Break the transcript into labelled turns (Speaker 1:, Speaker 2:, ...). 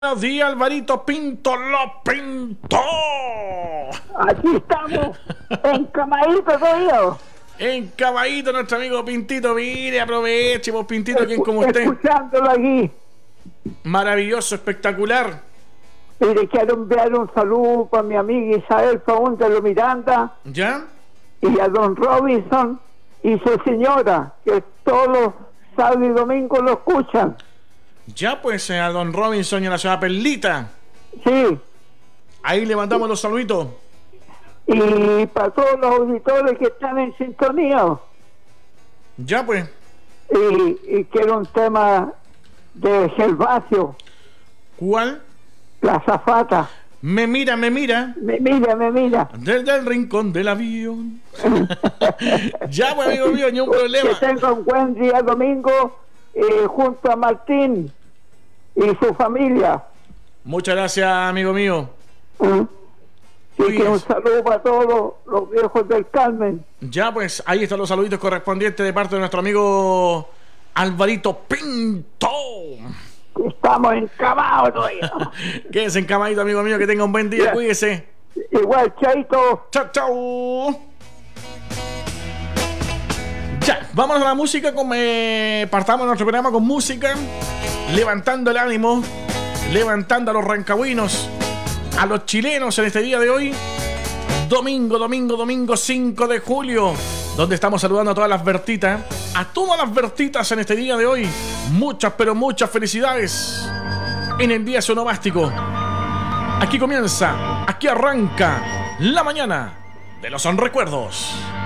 Speaker 1: Buenos días, Alvarito Pinto, lo pintó.
Speaker 2: Aquí estamos, encamadito todavía.
Speaker 1: Encabadito nuestro amigo Pintito, mire, aproveche, vos Pintito, quien como usted.
Speaker 2: Escuchándolo aquí.
Speaker 1: Maravilloso, espectacular.
Speaker 2: Y le quiero enviar un saludo para mi amiga Isabel Faún de los Miranda
Speaker 1: ¿Ya?
Speaker 2: y a don Robinson y su señora, que todos los sábados y domingos lo escuchan.
Speaker 1: Ya pues, a don Robinson y a la señora Perlita.
Speaker 2: Sí,
Speaker 1: Ahí le mandamos los saluditos.
Speaker 2: y para todos los auditores que están en sintonía.
Speaker 1: Ya pues.
Speaker 2: Y quiero un tema de Gervasio,
Speaker 1: ¿Cuál?
Speaker 2: La Azafata.
Speaker 1: Me mira.
Speaker 2: Me mira.
Speaker 1: Desde el rincón del avión. Ya pues, amigo mío, ni un problema.
Speaker 2: Que tenga un buen día domingo junto a Martín y su familia.
Speaker 1: Muchas gracias, amigo mío.
Speaker 2: Y que un saludo para todos los viejos del Carmen.
Speaker 1: Ya pues, ahí están los saluditos correspondientes de parte de nuestro amigo Alvarito Pinto.
Speaker 2: Estamos encamados todavía.
Speaker 1: Quédese encamadito, amigo mío, que tenga un buen día,
Speaker 2: Ya.
Speaker 1: cuídese.
Speaker 2: Igual, Chaito.
Speaker 1: Chao, chao. Ya, vámonos a la música. Partamos nuestro programa con música, levantando el ánimo, levantando a los rancagüinos, a los chilenos en este día de hoy. Domingo 5 de julio, donde estamos saludando a todas las Bertitas, a todas las Bertitas en este día de hoy. Muchas, pero muchas felicidades en el día sonomástico. Aquí comienza, aquí arranca la mañana de los recuerdos.